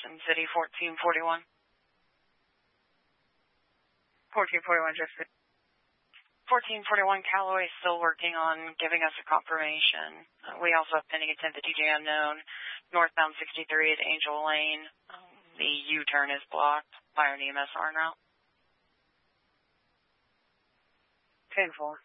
Jefferson City, 1441. 1441 Jefferson. 1441 Callaway is still working on giving us a confirmation. We also have pending attempt at DJ unknown, northbound 63 at Angel Lane. The U-turn is blocked by our EMS en route. 10-4.